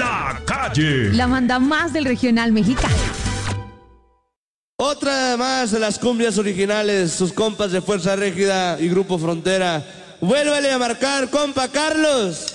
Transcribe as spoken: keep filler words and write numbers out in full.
la calle. La banda más del regional mexicano. Otra más de las cumbias originales, sus compas de Fuerza Régida y Grupo Frontera. Vuélvele a marcar, compa Carlos.